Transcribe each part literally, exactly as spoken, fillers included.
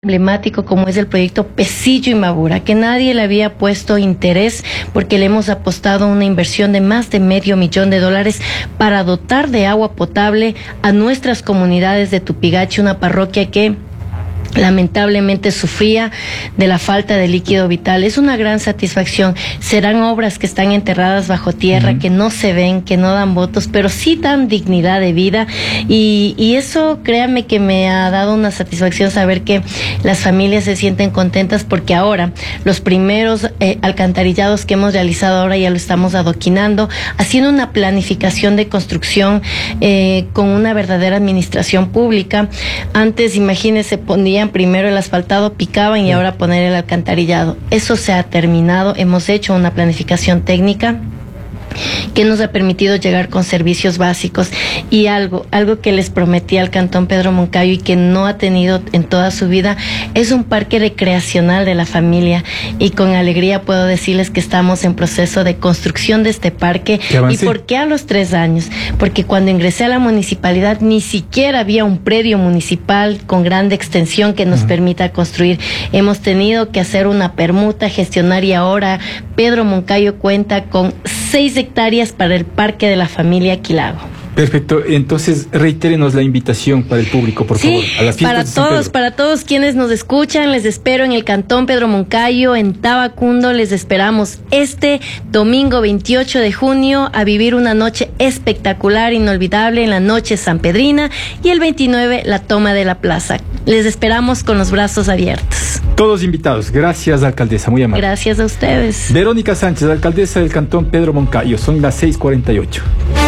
emblemático como es el proyecto Pesillo y Mabura, que nadie le había puesto interés porque le hemos apostado una inversión de más de medio millón de dólares para dotar de agua potable a nuestras comunidades de Tupigachi, una parroquia que lamentablemente sufría de la falta de líquido vital. Es una gran satisfacción. Serán obras que están enterradas bajo tierra, uh-huh. que no se ven, que no dan votos, pero sí dan dignidad de vida, y, y eso, créanme que me ha dado una satisfacción saber que las familias se sienten contentas, porque ahora los primeros eh, alcantarillados que hemos realizado ahora ya lo estamos adoquinando, haciendo una planificación de construcción eh, con una verdadera administración pública. Antes, imagínense, ponían primero el asfaltado, picaban y ahora poner el alcantarillado. Eso se ha terminado. Hemos hecho una planificación técnica que nos ha permitido llegar con servicios básicos, y algo, algo que les prometí al Cantón Pedro Moncayo y que no ha tenido en toda su vida, es un parque recreacional de la familia, y con alegría puedo decirles que estamos en proceso de construcción de este parque. ¿Y por qué a los tres años? Porque cuando ingresé a la municipalidad ni siquiera había un predio municipal con grande extensión que nos uh-huh. permita construir. Hemos tenido que hacer una permuta, gestionar, y ahora Pedro Moncayo cuenta con seis hectáreas para el parque de la familia Quilago. Perfecto, entonces reitérenos la invitación para el público, por sí, favor. A las para todos, para todos quienes nos escuchan, les espero en el Cantón Pedro Moncayo, en Tabacundo. Les esperamos este domingo veintiocho de junio a vivir una noche espectacular, inolvidable, en la noche sanpedrina, y el veintinueve la toma de la plaza. Les esperamos con los brazos abiertos. Todos invitados. Gracias, alcaldesa, muy amable. Gracias a ustedes. Verónica Sánchez, alcaldesa del Cantón Pedro Moncayo. Son las seis cuarenta y ocho.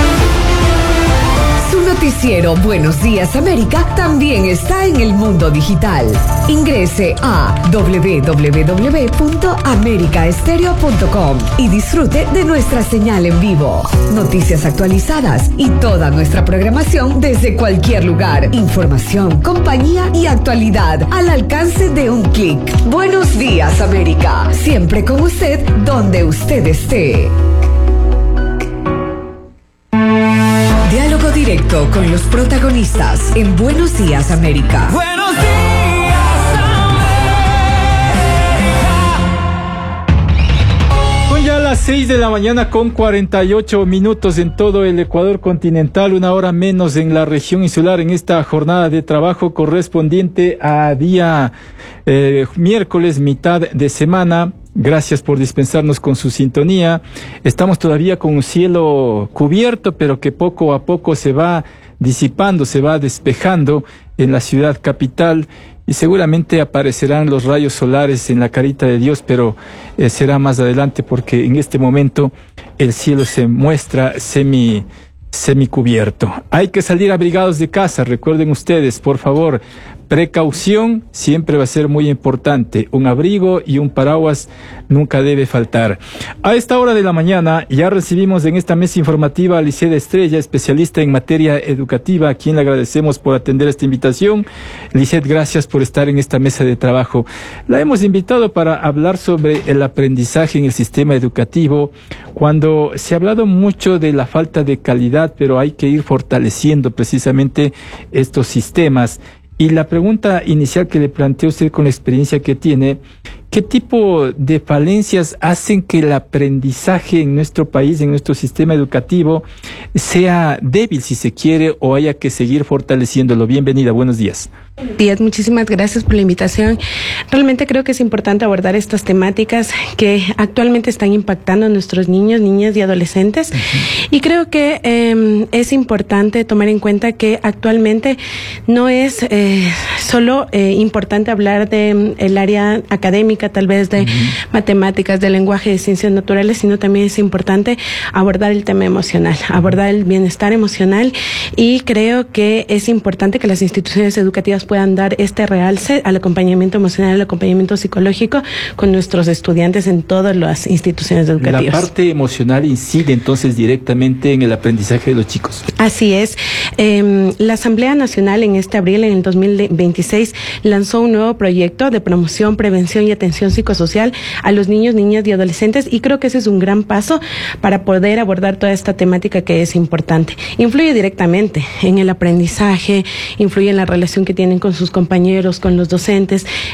Noticiero Buenos Días América también está en el mundo digital. Ingrese a doble u doble u doble u punto america estéreo punto com y disfrute de nuestra señal en vivo. Noticias actualizadas y toda nuestra programación desde cualquier lugar. Información, compañía y actualidad al alcance de un clic. Buenos Días América, siempre con usted donde usted esté. Diálogo directo con los protagonistas en Buenos Días América. Buenos días América. Son ya las seis de la mañana con cuarenta y ocho minutos en todo el Ecuador continental, una hora menos en la región insular, en esta jornada de trabajo correspondiente a día eh, miércoles, mitad de semana. Gracias por dispensarnos con su sintonía. Estamos todavía con un cielo cubierto, pero que poco a poco se va disipando, se va despejando en la ciudad capital, y seguramente aparecerán los rayos solares en la carita de Dios, pero eh, será más adelante, porque en este momento el cielo se muestra semi semicubierto. Hay que salir abrigados de casa, recuerden ustedes, por favor. Precaución siempre va a ser muy importante. Un abrigo y un paraguas nunca debe faltar. A esta hora de la mañana ya recibimos en esta mesa informativa a Lisset Estrella, especialista en materia educativa, a quien le agradecemos por atender esta invitación. Lisset, gracias por estar en esta mesa de trabajo. La hemos invitado para hablar sobre el aprendizaje en el sistema educativo, cuando se ha hablado mucho de la falta de calidad, pero hay que ir fortaleciendo precisamente estos sistemas. Y la pregunta inicial que le planteé a usted, con la experiencia que tiene, ¿qué tipo de falencias hacen que el aprendizaje en nuestro país, en nuestro sistema educativo, sea débil, si se quiere, o haya que seguir fortaleciéndolo? Bienvenida, buenos días. Días, muchísimas gracias por la invitación. Realmente creo que es importante abordar estas temáticas que actualmente están impactando a nuestros niños, niñas y adolescentes. Uh-huh. Y creo que eh, es importante tomar en cuenta que actualmente no es eh, solo eh, importante hablar de el área académica, tal vez de uh-huh. matemáticas, de lenguaje, de ciencias naturales, sino también es importante abordar el tema emocional, abordar el bienestar emocional, y creo que es importante que las instituciones educativas puedan dar este realce al acompañamiento emocional, al acompañamiento psicológico con nuestros estudiantes en todas las instituciones educativas. La parte emocional incide entonces directamente en el aprendizaje de los chicos. Así es. Eh, la Asamblea Nacional en este abril, en el dos mil veintiséis, lanzó un nuevo proyecto de promoción, prevención y atención intervención psicosocial a los niños, niñas y adolescentes, y creo que ese es un gran paso para poder abordar toda esta temática que es importante. Influye directamente en el aprendizaje, influye en la relación que tienen con sus compañeros, con los docentes,